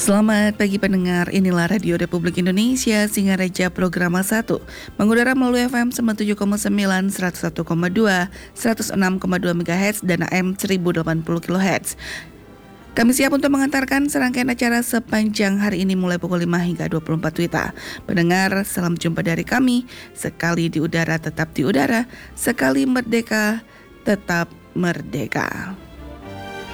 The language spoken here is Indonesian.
Selamat pagi pendengar, inilah Radio Republik Indonesia, Singareja Programa 1, mengudara melalui FM 97,9, 101,2, 106,2 MHz dan AM 1080 kHz. Kami siap untuk mengantarkan serangkaian acara sepanjang hari ini mulai pukul 5 hingga 24 WITA. Pendengar, salam jumpa dari kami, sekali di udara tetap di udara, sekali merdeka tetap merdeka.